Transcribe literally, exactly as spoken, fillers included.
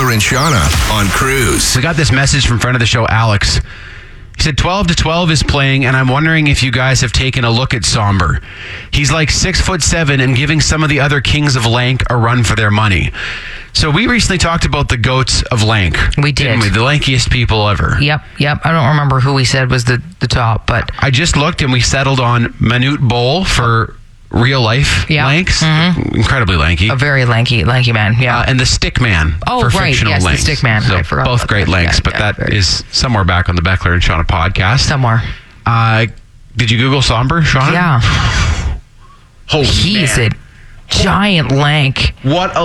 Beckler and Shauna on Cruise. We got this message from friend of the show, Alex. He said twelve to twelve is playing, and I'm wondering if you guys have taken a look at Somber. He's like six foot seven and giving some of the other kings of Lank a run for their money. So we recently talked about the goats of Lank. We did. Didn't we? The lankiest people ever. Yep, yep. I don't remember who we said was the, the top, but... I just looked and we settled on Manute Bol for real life yeah. Lanks. Mm-hmm. Incredibly lanky. A very lanky lanky man, yeah. Uh, and the Stick Man oh, for right. fictional yes, Lanks. the Stick Man. So I forgot both about great that. Lanks, yeah, but yeah, that very... is somewhere back on the Beckler and Shauna podcast. Somewhere. Uh, did you Google Somber, Shauna? Yeah. Holy He's man. a giant lank. What a